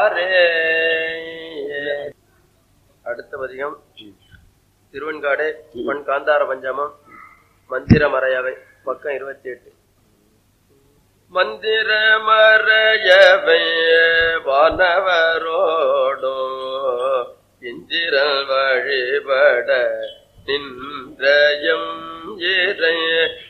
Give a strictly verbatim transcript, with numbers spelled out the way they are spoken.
அடுத்த பதிகம் திருவெண்காடு பண் காந்தார பஞ்சமம் மந்திர மறையவை பக்கம் இருபத்தி எட்டு. மந்திர மறையவை வானவரோடும் இந்திரன் வழிபட நின்றயம் இறை